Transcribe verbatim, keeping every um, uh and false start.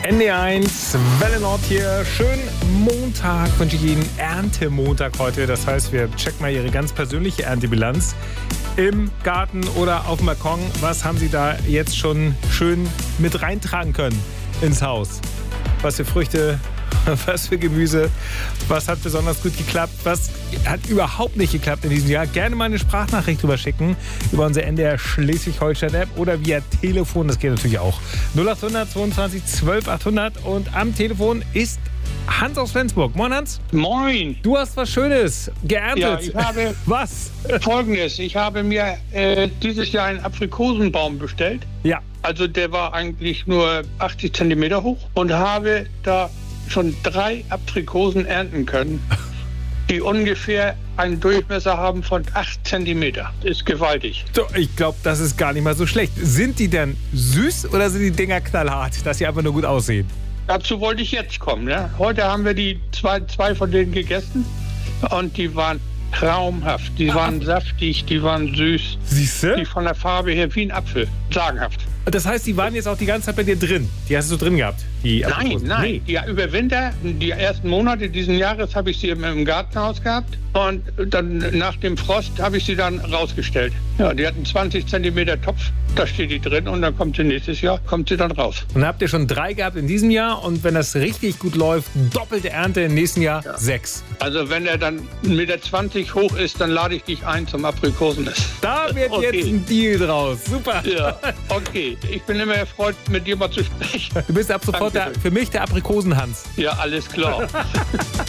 N D R eins, Welle Nord hier. Schönen Montag, wünsche ich Ihnen. Erntemontag heute. Das heißt, wir checken mal Ihre ganz persönliche Erntebilanz. Im Garten oder auf dem Balkon. Was haben Sie da jetzt schon schön mit reintragen können ins Haus? Was für Früchte, was für Gemüse, was hat besonders gut geklappt, was hat überhaupt nicht geklappt in diesem Jahr. Gerne mal eine Sprachnachricht drüber schicken über unsere N D R Schleswig-Holstein-App oder via Telefon, das geht natürlich auch. null acht hundert zweiundzwanzig zwölf achthundert und am Telefon ist Hans aus Flensburg. Moin Hans. Moin. Du hast was Schönes geerntet. Ja, ich habe was? Folgendes. Ich habe mir äh, dieses Jahr einen Aprikosenbaum bestellt. Ja. Also der war eigentlich nur achtzig Zentimeter hoch und habe da schon drei Aprikosen ernten können, die ungefähr einen Durchmesser haben von acht Zentimeter. Ist gewaltig. So, ich glaube, das ist gar nicht mal so schlecht. Sind die denn süß oder sind die Dinger knallhart, dass sie einfach nur gut aussehen? Dazu wollte ich jetzt kommen. Ne? Heute haben wir die zwei, zwei von denen gegessen und die waren traumhaft. Die waren saftig, die waren süß. Siehst du? Die von der Farbe her wie ein Apfel. Sagenhaft. Das heißt, die waren jetzt auch die ganze Zeit bei dir drin? Die hast du drin gehabt? Die Nein, Aprikosen? nein. Nee. Ja, über Winter, die ersten Monate diesen Jahres habe ich sie im, im Gartenhaus gehabt und dann nach dem Frost habe ich sie dann rausgestellt. Ja, die hatten zwanzig Zentimeter Topf, da steht die drin und dann kommt sie nächstes Jahr, kommt sie dann raus. Und habt ihr schon drei gehabt in diesem Jahr und wenn das richtig gut läuft, doppelte Ernte im nächsten Jahr, ja. sechs. Also wenn er dann eins Komma zwanzig Meter hoch ist, dann lade ich dich ein zum Aprikosenessen. Da wird okay. Jetzt ein Deal draus. Super. Ja, okay. Ich bin immer erfreut, mit dir mal zu sprechen. Du bist ab sofort der, für mich der Aprikosen-Hans. Ja, alles klar.